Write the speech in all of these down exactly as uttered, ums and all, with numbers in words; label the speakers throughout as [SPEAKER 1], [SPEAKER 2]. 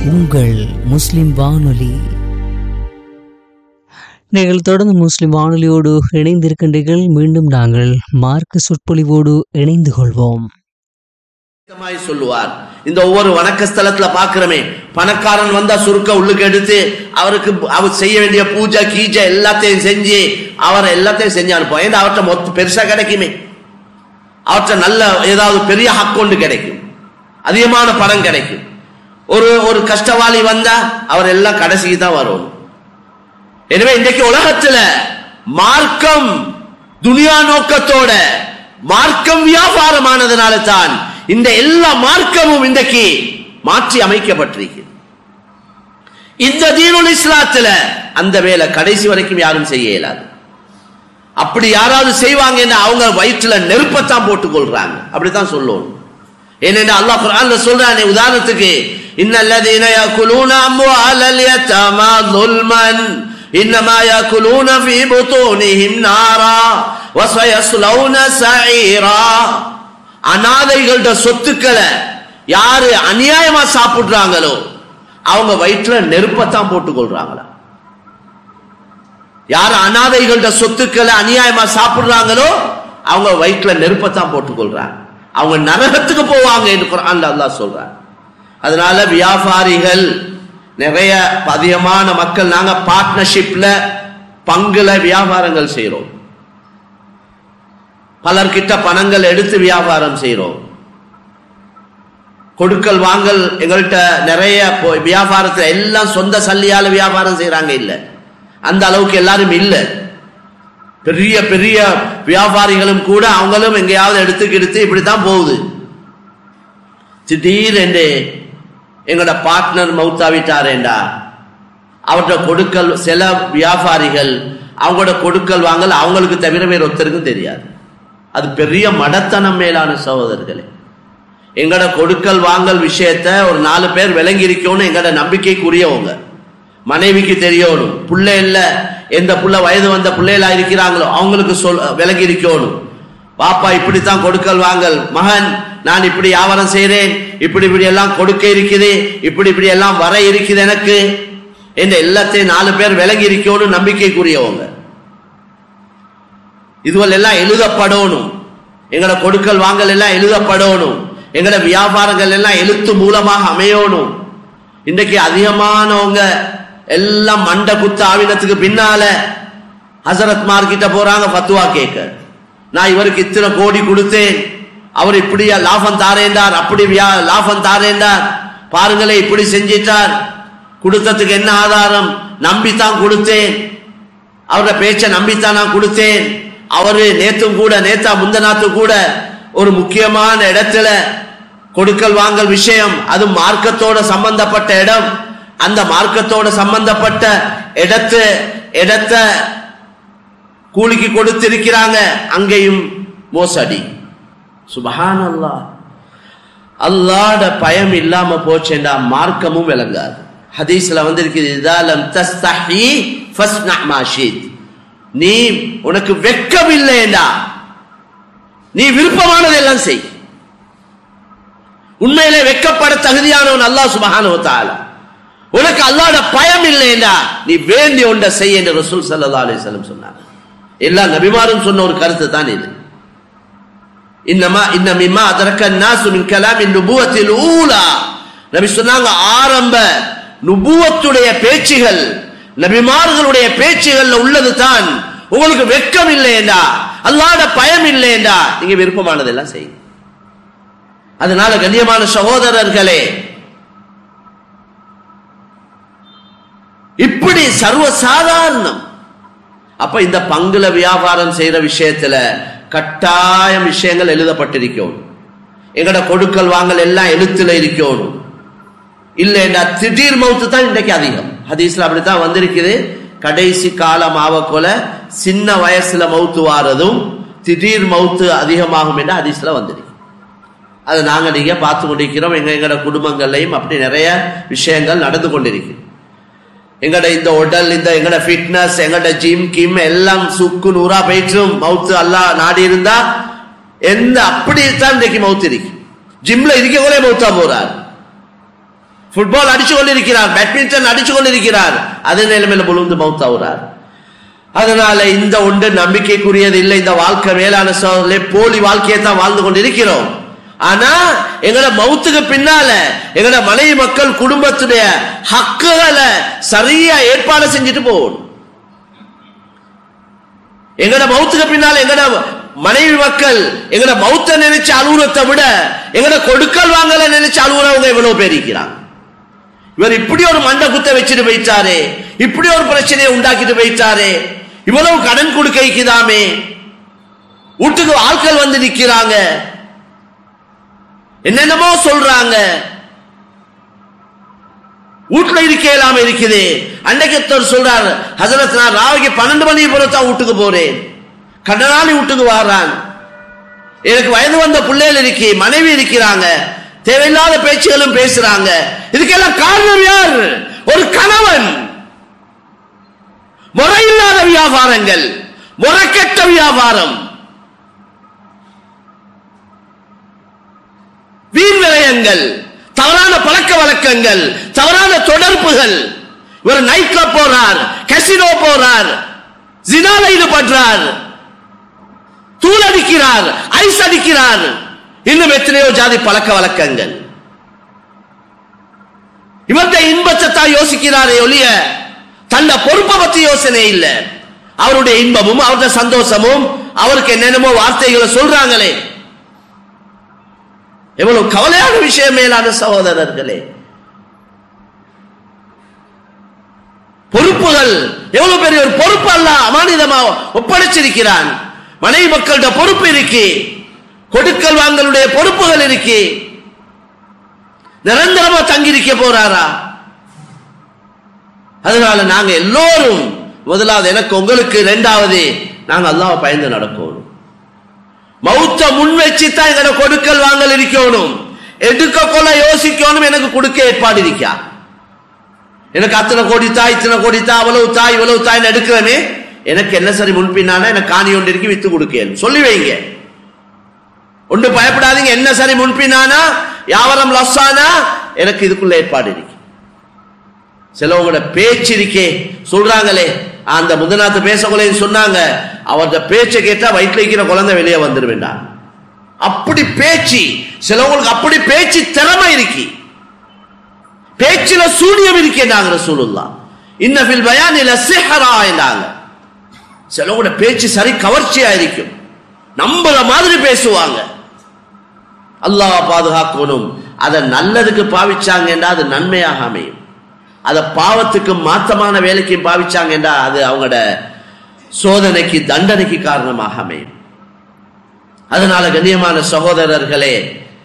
[SPEAKER 1] உங்கள் முஸ்லிம் வானொலி. நீங்கள் தொடர்ந்து முஸ்லிம் வானொலியோடு இணைந்திருக்கின்றீர்கள். மீண்டும் நாங்கள் மார்க்க சொற்பொழிவோடு இணைந்து கொள்வோம்.
[SPEAKER 2] சொல்லுவார், இந்த ஒவ்வொரு வணக்க ஸ்தலத்துல பாக்குறமே, பணக்காரன் வந்தா சுருக்க உள்ளுக்கு எடுத்து அவருக்கு அவர் செய்ய வேண்டிய பூஜை கீஜை எல்லாத்தையும் செஞ்சு அவரை எல்லாத்தையும் செஞ்சு அனுப்புவோம். ஏன்னா அவர்கிட்ட மொத்த பெருசா கிடைக்குமே, அவர்கிட்ட நல்ல ஏதாவது பெரிய ஹக்கொண்டு கிடைக்கும், அதிகமான பணம் கிடைக்கும். ஒரு ஒரு கஷ்டவாளி வந்தா அவர் எல்லாம் கடைசிக்கு தான் வரும். எனவே இன்றைக்கு உலகத்துல மார்க்கம் துனியா நோக்கத்தோட மார்க்கம் வியாபாரமானதுனால தான் இந்த எல்லா மார்க்கமும் இன்றைக்கு மாற்றி அமைக்கப்பட்டிருக்கிறது. இந்த தீனுல் இஸ்லாத்துல அந்த வேலை கடைசி வரைக்கும் யாரும் செய்ய இயலாது. அப்படி யாராவது செய்வாங்க, அவங்க வயிற்றுல நெருப்பத்தான் போட்டுக் கொள்றாங்க, அப்படித்தான் சொல்லணும். ஏனென்று அல்லாஹ் குர்ஆன்ல சொல்றானே, உதாரணத்துக்கு இன்னல்லதீன யாகுலூன அம்வாலல் யதாமா ظுல்மன் இன்னமா யாகுலூன ஃபீ புதூனிஹிம் நாரா வஸயஸ்லௌன ஸஈரா. அநாதைகளோட சொத்துக்களை யாரு அநியாயமா சாப்பிடுறாங்களோ அவங்க வயிற்றுல நெருப்பத்தான் போட்டுக் கொள்றாங்களா. யாரு அநாதைகளோட சொத்துக்களை அநியாயமா சாப்பிடுறாங்களோ அவங்க வயிற்றுல நெருப்பத்தான் போட்டுக் கொள்றாங்க, அவங்க நரகத்துக்கு போவாங்க என்று குர்ஆன்ல அல்லாஹ் சொல்றார். அதனால வியாபாரிகள் நிறைய அதிகமான மக்கள் நாங்க பார்ட்னர்ஷிப்ல பங்குல வியாபாரங்கள் செய்யறோம், பலர்கிட்ட பணங்கள் எடுத்து வியாபாரம் செய்யறோம். கொடுக்கல் வாங்கல் எங்கள்கிட்ட நிறைய வியாபாரத்துல எல்லாம் சொந்த சல்லியால வியாபாரம் செய்யறாங்க இல்ல, அந்த அளவுக்கு எல்லாரும் இல்ல. பெரிய பெரிய வியாபாரிகளும் கூட அவங்களும் எங்கேயாவது எடுத்துக்கிடுத்து இப்படித்தான் போகுது. திடீரென்று எங்களோட பார்ட்னர் மௌத்தாவிட்டாரேண்டா அவர்கிட்ட கொடுக்கல், சில வியாபாரிகள் அவங்களோட கொடுக்கல் வாங்கல் அவங்களுக்கு தவிர வேற ஒருத்தருக்கும் தெரியாது. அது பெரிய மடத்தனம் மேலான சகோதரர்களே. எங்களோட கொடுக்கல் வாங்கல் விஷயத்த ஒரு நாலு பேர் விளங்கி இருக்கணும், எங்களோட நம்பிக்கைக்குரியவங்க. மனைவிக்கு தெரியணும், புள்ள இல்ல எந்த புள்ள வயது வந்த பிள்ளைகளா இருக்கிறாங்களோ அவங்களுக்கு சொல் விளங்கி இருக்கணும். பாப்பா இப்படித்தான் கொடுக்கல் வாங்கல், மகன் நான் இப்படி வியாபாரம் செய்யறேன், இப்படி இப்படி எல்லாம் கொடுக்க இருக்குது, இப்படி இப்படி எல்லாம் வர இருக்குது எனக்கு என்ற எல்லாத்தையும் நாலு பேர் விளங்கி இருக்கணும், நம்பிக்கைக்குரியவங்க. இதுவெல்லாம் எல்லாம் எழுதப்படணும், எங்களோட கொடுக்கல் வாங்கல் எல்லாம் எழுதப்படணும், எங்களோட வியாபாரங்கள் எல்லாம் எழுத்து மூலமாக அமையணும். இன்றைக்கு அதிகமானவங்க எல்லாம் மண்ட குத்த ஆவினத்துக்கு பின்னால ஹசரத் மார்க்கிட்ட போறாங்க ஃபத்வா கேட்க. நான் இவருக்கு இத்தனை கோடி கொடுத்தேன், அவர் இப்படி லாபம் தாரேண்டார், அப்படி லாபம் தாரேண்டார், பாருங்களே இப்படி செஞ்சிட்டார், கொடுத்ததுக்கு என்ன ஆதாரம்? நம்பித்தான் கொடுத்தேன், அவரோட பேச்ச நம்பித்தான் நான் கொடுத்தேன். அவரு நேத்தும் கூட நேத்தா முந்தநாத்து கூட ஒரு முக்கியமான இடத்துல கொடுக்கல் வாங்கல் விஷயம், அது மார்க்கத்தோட சம்பந்தப்பட்ட இடம், அந்த மார்க்கத்தோட சம்பந்தப்பட்ட இடத்து இடத்த கூலிக்கு கொடுத்திருக்கிறாங்க, அங்கேயும் மோசடி. சுப்ஹானல்லாஹ், அல்லாஹ்ட பயம் இல்லாம போச்சேண்டா மார்க்கமும் விளங்காது. ஹதீஸ்ல வந்திருக்குது, இதா லம் தஸ்தஹி ஃபஸ்னா மா ஷீத். நீ உனக்கு வெட்கம் இல்லையேண்டா நீ விருப்பமானதெல்லாம் செய். உண்மையிலே வெட்கப்பட தகுதியானவன் அல்லாஹ் சுப்ஹானஹு வ தஆலா. உனக்கு அல்லாஹ்ட பயம் இல்லையேண்டா நீ வேண்டிய ஒன்றை செய் என்று ரசூல் ஸல்லல்லாஹு அலைஹி வஸல்லம் சொன்னாங்க. எல்லா நபிமாரும் சொன்ன ஒரு கருத்து தான் இது. இன்னமா இன்ன மிம்மா அதரக்க الناس من كلام النبوة الاولى. நபி சொன்னாங்க, ஆரம்ப நுபுவத்துடைய பேச்சுகள், நபிமார்களுடைய பேச்சுகள்ல உள்ளது தான் உங்களுக்கு வெட்கம் இல்லையேண்டா, அல்லாஹ்ட பயம் இல்லையேண்டா நீங்க விருப்பமானதெல்லாம் செய். அதனால கண்ணியமான சகோதரர்களே, இப்படி சர்வசாதாரணம். அப்ப இந்த பங்குல வியாபாரம் செய்யற விஷயத்துல கட்டாயம் விஷயங்கள் எழுதப்பட்டிருக்கும். எங்கட கொடுக்கல் வாங்கல் எல்லாம் எழுத்துல இருக்கணும். இல்லைன்னா திடீர் மௌத்து தான் இன்றைக்கு அதிகம். ஹதீஸ்ல அப்படித்தான் வந்திருக்குது. கடைசி காலம் ஆவக்கொல சின்ன வயசுல மௌத்து வாரதும் திடீர் மௌத்து அதிகமாகும் என்று ஹதீஸ்ல வந்திருக்கு. அது நாங்க நீங்க பார்த்து கொண்டிருக்கிறோம். எங்க எங்கட குடும்பங்கள்லையும் அப்படி நிறைய விஷயங்கள் நடந்து கொண்டிருக்கு. எங்கட இந்த உடல், இந்த எங்கட ஃபிட்னஸ், எங்கட ஜிம் கிம் எல்லாம் சுக்கு நூறா போயிட்டும் மவுத்து அல்லாஹ் நாடி இருந்தா எந்த அப்படித்தான் இன்றைக்கு மவுத்து இருக்கு. ஜிம்ல இருக்க கூட மவுத்தா போறார், ஃபுட்பால் அடிச்சு கொண்டிருக்கிறார், பேட்மிண்டன் அடிச்சு கொண்டிருக்கிறார், அதே நிலைமையில விழுந்து மௌத்தாவுறார். அதனால இந்த ஒன்று நம்பிக்கைக்குரியது இல்லை. இந்த வாழ்க்கை மேலான சோதனை போலி வாழ்க்கையை தான் வாழ்ந்து கொண்டிருக்கிறோம். ஆனா எங்கட மௌத்துக்கு பின்னால எங்கட மனைவி மக்கள் குடும்பத்துடைய ஹக்குகளை சரியா ஏற்பாடு செஞ்சுட்டு போகணும். எங்கட மௌத்துக்கு பின்னால எங்கட மனைவி மக்கள் எங்கட மௌத்த நினைச்சு அலுவலத்தை விட எங்கட கொடுக்கல் வாங்கல நினைச்சு அலுவலவங்க எவ்வளவு பேர் இருக்கிறாங்க. இவர் இப்படி ஒரு மண்டை குத்த வச்சுட்டு போயிட்டாரு, இப்படி ஒரு பிரச்சனையை உண்டாக்கிட்டு போயிட்டாரு, இவ்வளவு கடன் கொடுக்க வைக்குதாமே, வீட்டுக்கு ஆட்கள் வந்து நிக்கிறாங்க, என்னென்னமோ சொல்றாங்க, வீட்டுல இருக்க இல்லாம இருக்குது. அன்னைக்கு சொல்றாரு, ஹசரத் நான் ராவிக்கு பன்னெண்டு மணி போறதான் வீட்டுக்கு போறேன், கடனாளி வீட்டுக்கு வாரான், எனக்கு வயது வந்த பிள்ளைகள் இருக்கு, மனைவி இருக்கிறாங்க, தேவையில்லாத பேச்சுகளும் பேசுறாங்க. இதுக்கெல்லாம் காரணம் யார்? ஒரு கணவன். முறையில்லாத வியாபாரங்கள், முறைகெட்ட வியாபாரம், வீண் விரயங்கள், தவறான பழக்க வழக்கங்கள், தவறான தொடர்புகள். இவர் நைட் கிளப் போறார், கசினோ போறார், ஜினால ஈடுபடுறார், தூள் அடிக்கிறார், ஐஸ் அடிக்கிறார், இன்னும் எத்தனையோ ஜாதி பழக்க வழக்கங்கள். இவருடைய இன்பத்தை தான் யோசிக்கிறாரே ஒழிய தன்னை பொறுப்பை பற்றி யோசனை இல்லை. அவருடைய இன்பமும் அவருடைய சந்தோஷமும் அவருக்கு என்னென்னமோ வார்த்தைகளை சொல்றாங்களே, எவ்வளவு கவலையான விஷயம் மேலான சகோதரர்களே. பொறுப்புகள் எவ்வளவு பெரிய ஒரு பொறுப்பு அல்ல அமானிதமா ஒப்படைச்சிருக்கிறான். மனைவி மக்களுடைய பொறுப்பு இருக்கு, கொடுக்கல் வாங்கலுடைய பொறுப்புகள் இருக்கு. நிரந்தரமா தங்கியிருக்க போறாரா? அதனால நாங்க எல்லோரும் முதலாவது எனக்கு உங்களுக்கு, இரண்டாவது நாங்க அல்லாஹ்வை பயந்து நடக்கணும். மௌத்த முன் வச்சுதான் எங்க கொடுக்கல் வாங்கல் இருக்கணும், எடுக்க கொள்ள யோசிக்கணும். எனக்கு கொடுக்க ஏற்பாடு இருக்கா? எனக்கு அத்தனை கோடி தாய், இத்தனை கோடி தாய், அவ்வளவு தாய் இவ்வளவு தாய் எடுக்கிறேனே, எனக்கு என்ன சரி முன்பின்னானா எனக்கு காணி ஒன்று இருக்கு, வித்து கொடுக்க சொல்லி வைங்க. ஒன்று பயப்படாதீங்க, என்ன சரி முன்பின்னானா யாவரம் லஸ்ஸானா எனக்கு இதுக்குள்ள ஏற்பாடு இருக்கு. சிலவங்களோட பேச்சு இருக்கே, சொல்றாங்களே, அந்த முதநாத்து பேசக்குள்ளே சொன்னாங்க, அவர்கிட்ட பேச்சை கேட்டா வயிற்றுல இருக்கிற குழந்தை வெளியே வந்துட வேண்டாம். அப்படி பேச்சு சிலவங்களுக்கு, அப்படி பேச்சு திறமை இருக்கு, பேச்சுல சூனியம் இருக்கேன்னாங்க ரசூலுல்லாஹ். இன்ன ஃபில் பயானி லஸிஹ்ரா என்றாங்க. சிலவங்களோட பேச்சு சரி கவர்ச்சியா இருக்கும், நம்புற மாதிரி பேசுவாங்க. அல்லாஹ் பாதுகாக்கணும். அதை நல்லதுக்கு பாவிச்சாங்க என்றா அது நன்மையாக அமையும். அதை பாவத்துக்கு மாத்தமான வேலைக்கு பாவிச்சாங்க என்றா அது அவங்களோட சோதனைக்கு தண்டனைக்கு காரணமாக அமையும். அதனால கண்ணியமான சகோதரர்களே,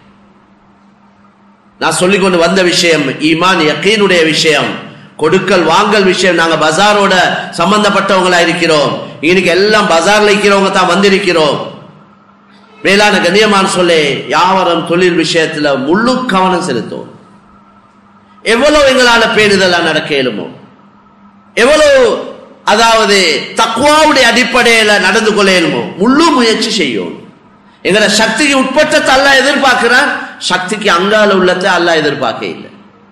[SPEAKER 2] நான் சொல்லிக்கொண்டு வந்த விஷயம் ஈமான் யகீனுடைய விஷயம், கொடுக்கல் வாங்கல் விஷயம். நாங்க பஜாரோட சம்பந்தப்பட்டவங்களா இருக்கிறோம். இன்னைக்கு எல்லாம் பஜார்ல இருக்கிறவங்க தான் வந்திருக்கிறோம். மேலான கண்ணியமான சொல்லே, வியாபாரம் தொழில் விஷயத்துல முழு கவனம் செலுத்தும். எவ்வளவு எங்களால பேணுதலா நடக்க இயலுமோ, எவ்வளவு அதாவது தக்வாவுடைய அடிப்படையில நடந்து கொள்ள இயலுமோ முழு முயற்சி செய்யும். எங்களை சக்திக்கு உட்பட்டத்தை அல்லாஹ் எதிர்பார்க்கிறான், சக்திக்கு அங்கால உள்ளத்தை அல்லாஹ் எதிர்பார்க்க இல்லை.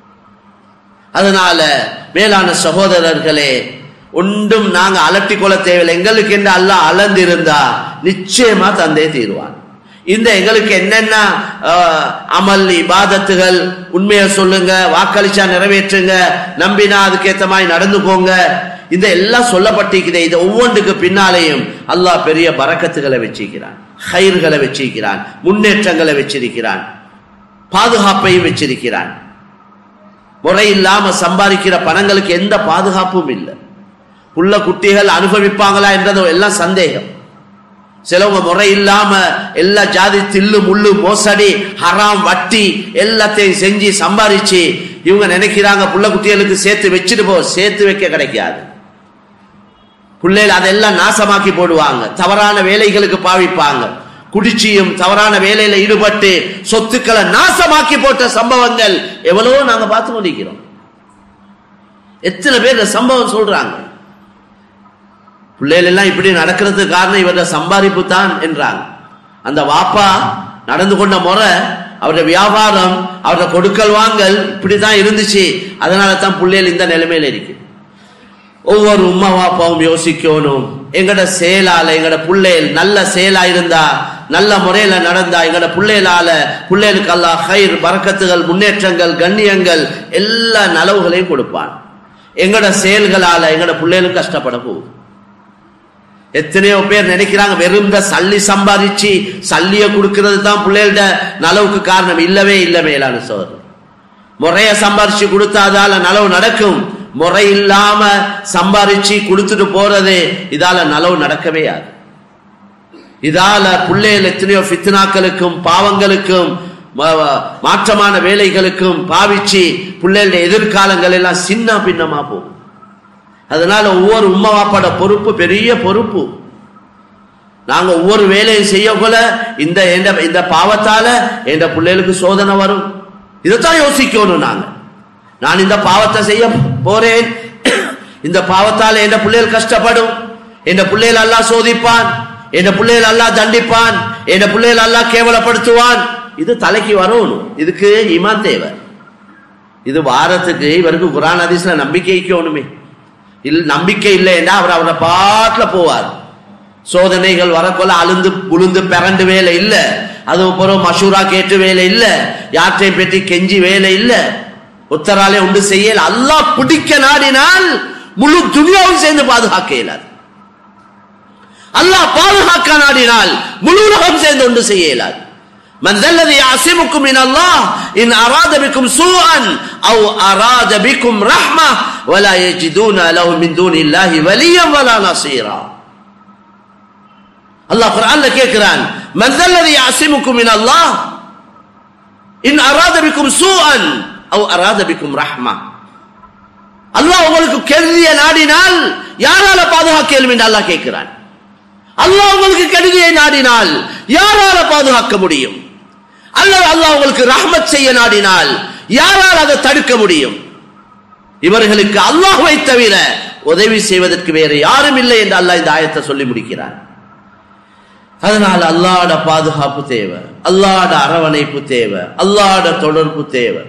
[SPEAKER 2] அதனால மேலான சகோதரர்களே, ஒன்றும் நாங்க அலட்டி கொள்ள தேவையில்லை. எங்களுக்கு என்ன அல்லாஹ் அளந்திருந்தா நிச்சயமா தந்தே தீருவான். இந்த எங்களுக்கு என்னென்ன அமல் இபாதத்துகள், உண்மையை சொல்லுங்க, வாக்களிச்சா நிறைவேற்றுங்க, நம்பினா அதுக்கேற்ற மாதிரி நடந்துக்கோங்க, இந்த எல்லாம் சொல்லப்பட்டிருக்கிறேன். இது ஒவ்வொன்றுக்கு பின்னாலேயும் அல்லாஹ் பெரிய பரக்கத்துகளை வச்சிருக்கிறான், ஹைர்களை வச்சிருக்கிறான், முன்னேற்றங்களை வச்சிருக்கிறான், பாதுகாப்பையும் வச்சிருக்கிறான். முறை இல்லாம சம்பாதிக்கிற பணங்களுக்கு எந்த பாதுகாப்பும் இல்லை. புள்ள குட்டிகள் அனுபவிப்பாங்களா என்றது எல்லாம் சந்தேகம். சிலவங்க முறை இல்லாம எல்லா ஜாதி தில்லு முள்ளு மோசடி ஹராம் வட்டி எல்லாத்தையும் செஞ்சு சம்பாதிச்சு இவங்க நினைக்கிறாங்க புள்ள குட்டிகளுக்கு சேர்த்து வச்சுட்டு போ. சேர்த்து வைக்க கிடைக்காது. பிள்ளைகள் அதெல்லாம் நாசமாக்கி போடுவாங்க, தவறான வேலைகளுக்கு பாவிப்பாங்க. குடிச்சியும் தவறான வேலையில ஈடுபட்டு சொத்துக்களை நாசமாக்கி போட்ட சம்பவங்கள் எவ்வளவோ நாங்க பார்த்து கொண்டிருக்கிறோம். எத்தனை பேர் சம்பவம் சொல்றாங்க, பிள்ளைகள் எல்லாம் இப்படி நடக்கிறதுக்கு காரணம் இவர சம்பாதிப்பு தான் என்றாங்க. அந்த வாப்பா நடந்து கொண்ட முறை அவருடைய வியாபாரம், அவருடைய கொடுக்கல் வாங்கல் இப்படிதான் இருந்துச்சு. அதனால தான் பிள்ளைகள் இந்த நிலைமையில இருக்கு. ஒவ்வொரு உம்மா வாப்பாவும் யோசிக்கணும், எங்கட செயலால எங்கட பிள்ளைகள் நல்ல செயலா இருந்தா, நல்ல முறையில நடந்தா, எங்கட பிள்ளைகளால பிள்ளைகளுக்கு அல்லாஹ் ஹைர், பரக்கத்துகள், முன்னேற்றங்கள், கண்ணியங்கள் எல்லா நலவுகளையும் கொடுப்பான். எங்கட செயல்களால எங்கட பிள்ளைகளுக்கு கஷ்டப்பட போகுது. எத்தனையோ பேர் நினைக்கிறாங்க வெறும் இந்த சல்லி சம்பாதிச்சு சல்லிய கொடுக்கிறது தான் பிள்ளைகளோட நலவுக்கு காரணம். இல்லவே இல்லை மேலான சோதரர். முறைய சம்பாதிச்சு கொடுத்தாதால நலவு நடக்கும். முறை இல்லாம சம்பாதிச்சு கொடுத்துட்டு போறது இதால நலவு நடக்கவே ஆகும். இதால பிள்ளைகள் எத்தனையோ ஃபித்னாக்களுக்கும் பாவங்களுக்கும் மாற்றமான வேலைகளுக்கும் பாவிச்சு பிள்ளைகளுடைய எதிர்காலங்கள் எல்லாம் சின்ன பின்னமா போகும். அதனால ஒவ்வொரு உம்மா வாப்பாட பொறுப்பு பெரிய பொறுப்பு. நாங்க ஒவ்வொரு வேலையும் செய்ய போல இந்த இந்த பாவத்தால என்ற பிள்ளைகளுக்கு சோதனை வரும். இதைத்தான் யோசிக்கணும். நாங்க நான் இந்த பாவத்தை செய்ய போறேன், இந்த பாவத்தால என்ற பிள்ளைகள் கஷ்டப்படும், என்ற பிள்ளைகள் அல்லாஹ் சோதிப்பான், என்ற பிள்ளைகள் அல்லாஹ் தண்டிப்பான், என்ற பிள்ளைகள் அல்லாஹ் கேவலப்படுத்துவான். இது தலைக்கு வரணும். இதுக்கு ஈமான் தேவை. இது வாரத்துக்கு இவருக்கு குர்ஆன் ஹதீஸ்ல நம்பிக்கை வைக்கணுமே. இல்ல நம்பிக்கை இல்லைன்னா அவர் அவரை பாட்டுல போவார். சோதனைகள் வரக்கொள்ள அழுந்து உளுந்து பிறண்டு வேலை இல்ல, அது அப்புறம் மஷூரா கேட்டு வேலை இல்ல, யாற்றை பெற்றி கெஞ்சி வேலை இல்ல, உத்தராலே உண்டு செய்யல. அல்லாஹ் பிடிக்க நாடினால் முழு துனியாவும் சேர்ந்து பாதுகாக்க இயலாது. அல்லாஹ் பாதுகாக்க நாடினால் முழு உலகம் சேர்ந்து ஒன்று செய்ய இயலாது. من ذا الذي يعصمكم من الله إن أراد بكم سوءا أو أراد بكم رحمة ولا يجدون له من دون الله وليا ولا نصيرا. الله قرآن கேக்குறான், من ذا الذي يعصمكم من الله إن أراد بكم سوءا أو أراد بكم رحمة. அல்லாஹ் உங்களுக்கு கெடுதிய நாடினால் யாரால பாதுகாக்க இயலும் என்று அல்லாஹ் கேட்கிறான். அல்லாஹ் உங்களுக்கு கெடுதியை நாடினால் யாரால பாதுகாக்க முடியும்? அல்லது அல்லாஹ் உங்களுக்கு ரஹ்மத் செய்ய நாடினால் யாரால் அதை தடுக்க முடியும்? இவர்களுக்கு அல்லாஹ்வை தவிர உதவி செய்வதற்கு வேறு யாரும் இல்லை என்று அல்லாஹ் இந்த ஆயத்தை சொல்லி முடிக்கிறார். அதனால அல்லாஹ்வோட பாதுகாப்பு தேவை, அல்லாஹ்வோட அரவணைப்பு தேவை, அல்லாஹ்வோட தொடர்பு தேவை.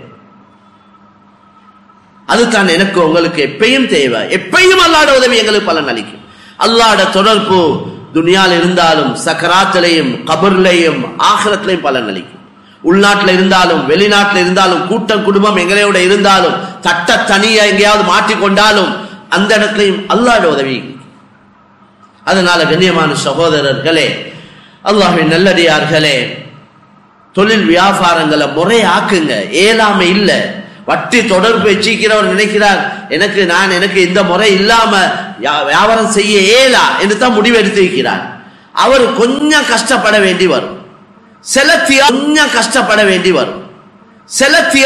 [SPEAKER 2] அதுதான் எனக்கு உங்களுக்கு எப்பயும் தேவை. எப்பயும் அல்லாஹ்வோட உதவி எங்களுக்கு பலன் அளிக்கும். அல்லாஹ்வோட தொடர்பு துனியாவில் இருந்தாலும் சக்கராத்திலையும் கபர்லையும் ஆகிரத்திலையும் பலன் அளிக்கும். உள்நாட்டில் இருந்தாலும் வெளிநாட்டில் இருந்தாலும் கூட்டம் குடும்பம் எங்களோட இருந்தாலும் தட்ட தனியா எங்கேயாவது மாட்டிக்கொண்டாலும் அந்த இடத்துலையும் அல்லாஹ்வோட உதவி. அதனால கண்ணியமான சகோதரர்களே, அல்லாஹ்வின் நல்லடியார்களே, தொழில் வியாபாரங்களை முறையாக்குங்க. ஏலாமை இல்ல. வட்டி தொடர்பு வச்சிக்கிறவர் நினைக்கிறார் எனக்கு நான் எனக்கு இந்த முறை இல்லாம வியாபாரம் செய்ய ஏலா என்று தான் முடிவு எடுத்து வைக்கிறார். அவர் கொஞ்சம் கஷ்டப்பட வேண்டி வரும். சில கொஞ்சம் கஷ்டப்பட வேண்டி வரும். சில